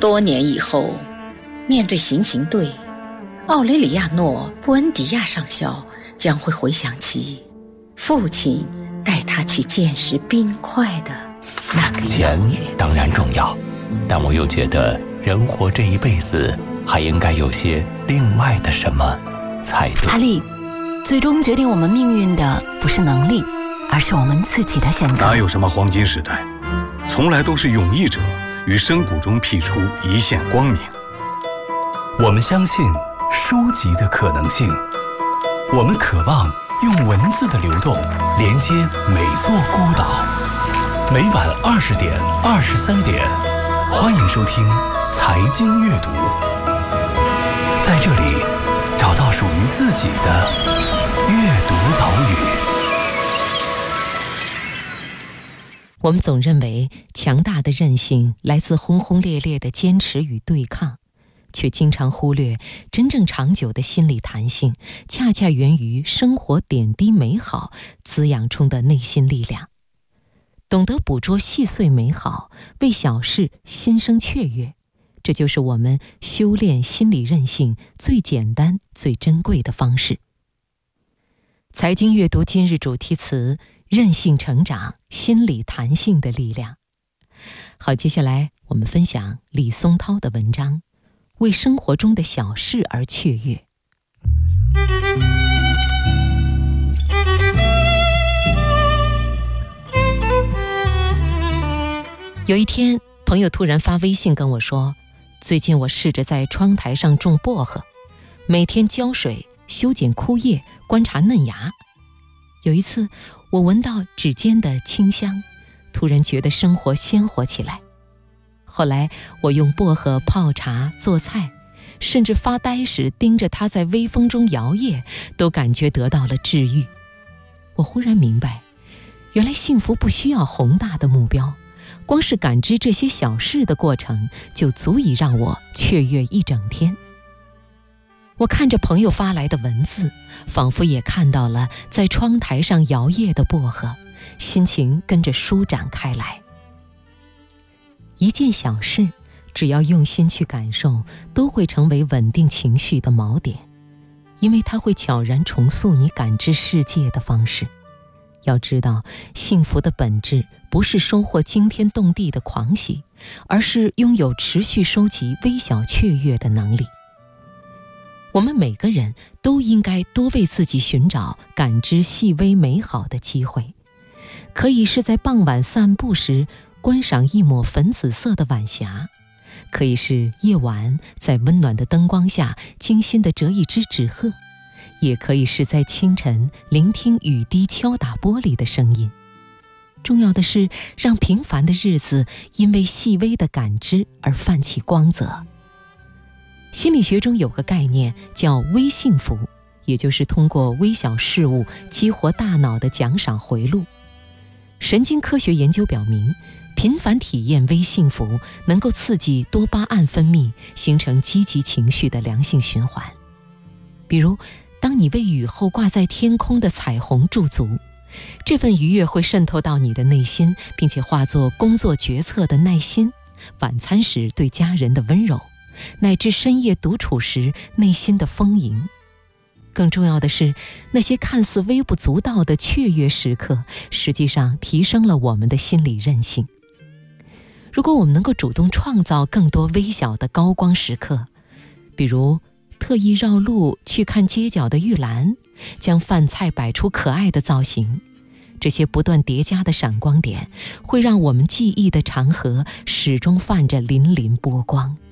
多年以后，面对行刑队，奥雷里亚诺·布恩迪亚上校将会回想起父亲带他去见识冰块的那个钱当然重要，但我又觉得人活这一辈子还应该有些另外的什么才对。 阿力，最终决定我们命运的不是能力，而是我们自己的选择。 哪有什么黄金时代，从来都是勇毅者于深谷中辟出一线光明。 我们相信书籍的可能性，我们渴望用文字的流动连接每座孤岛。每晚20点、23点，欢迎收听财经阅读，在这里找到属于自己的阅读岛屿。 我们总认为强大的韧性来自轰轰烈烈的坚持与对抗，却经常忽略真正长久的心理弹性恰恰源于生活点滴美好滋养中的内心力量。懂得捕捉细碎美好，为小事心生雀跃，这就是我们修炼心理韧性最简单最珍贵的方式。财经阅读今日主题词：韧性成长，心理弹性的力量。好，接下来我们分享李松涛的文章，为生活中的小事而雀跃。有一天，朋友突然发微信跟我说，最近我试着在窗台上种薄荷，每天浇水、修剪枯叶、观察嫩芽。有一次，我闻到指尖的清香，突然觉得生活鲜活起来。后来我用薄荷泡茶做菜，甚至发呆时盯着它在微风中摇曳，都感觉得到了治愈。我忽然明白，原来幸福不需要宏大的目标，光是感知这些小事的过程，就足以让我雀跃一整天。我看着朋友发来的文字，仿佛也看到了在窗台上摇曳的薄荷，心情跟着舒展开来。一件小事，只要用心去感受，都会成为稳定情绪的锚点，因为它会悄然重塑你感知世界的方式。要知道，幸福的本质不是收获惊天动地的狂喜，而是拥有持续收集微小雀跃的能力。我们每个人都应该多为自己寻找感知细微美好的机会，可以是在傍晚散步时观赏一抹粉紫色的晚霞，可以是夜晚在温暖的灯光下精心地折一只纸鹤，也可以是在清晨聆听雨滴敲打玻璃的声音。重要的是让平凡的日子因为细微的感知而泛起光泽。心理学中有个概念叫微幸福，也就是通过微小事物激活大脑的奖赏回路。神经科学研究表明，频繁体验微幸福能够刺激多巴胺分泌，形成积极情绪的良性循环。比如，当你为雨后挂在天空的彩虹驻足，这份愉悦会渗透到你的内心，并且化作工作决策的耐心，晚餐时对家人的温柔，乃至深夜独处时内心的丰盈。更重要的是，那些看似微不足道的雀跃时刻，实际上提升了我们的心理韧性。如果我们能够主动创造更多微小的高光时刻，比如特意绕路去看街角的玉兰，将饭菜摆出可爱的造型，这些不断叠加的闪光点，会让我们记忆的长河始终泛着粼粼波光。